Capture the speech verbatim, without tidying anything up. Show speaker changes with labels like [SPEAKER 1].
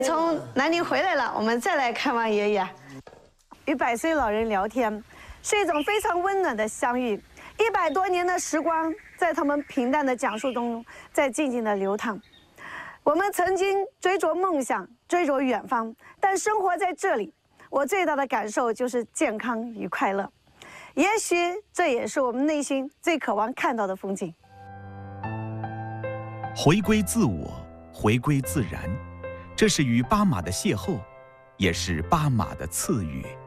[SPEAKER 1] 从南宁回来了，我们再来看望爷爷。与百岁老人聊天，是一种非常温暖的相遇。一百多年的时光，在他们平淡的讲述中，在静静的流淌。我们曾经追逐梦想，追逐远方，但生活在这里，我最大的感受就是健康与快乐。也许这也是我们内心最渴望看到的风景。
[SPEAKER 2] 回归自我，回归自然，这是与巴马的邂逅，也是巴马的赐予。